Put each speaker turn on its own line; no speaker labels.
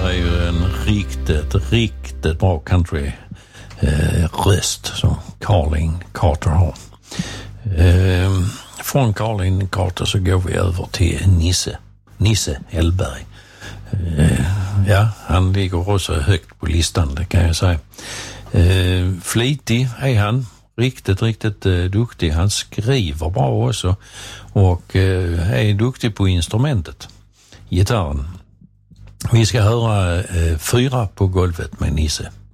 här är ju en riktigt bra country röst som Carlin Carter har. Från Carlin Carter så går vi över till Nisse Hellberg. Ja, han ligger också högt på listan, det kan jag säga. Flitig är han. Riktigt duktig. Han skriver bra också och är duktig på instrumentet, gitarren. Vi ska höra 4 på golvet med Nisse.